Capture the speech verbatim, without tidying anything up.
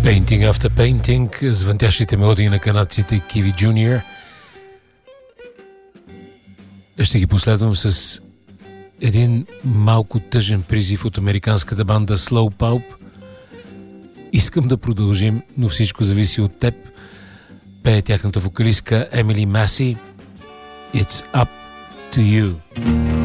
Painting After Painting, звънтящите мелодии на канадците Kiwi Junior. Ще ги последвам с един малко тъжен призив от американската банда Slow Pulp. Искам да продължим, но всичко зависи от теб. Пее тяхната вокалистка Емили Маси. It's up to you.